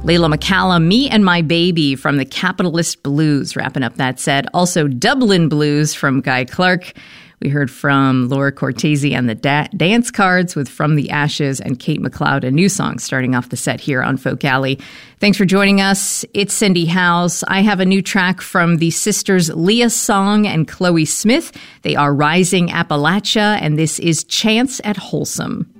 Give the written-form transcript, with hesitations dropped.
Layla McCallum, Me and My Baby from the Capitalist Blues, wrapping up that set. Also, Dublin Blues from Guy Clark. We heard from Laura Cortese and the Dance Cards with From the Ashes, and Kate McLeod, a new song starting off the set here on Folk Alley. Thanks for joining us. It's Cindy Howes. I have a new track from the sisters Leah Song and Chloe Smith. They are Rising Appalachia, and this is Chance at Wholesome.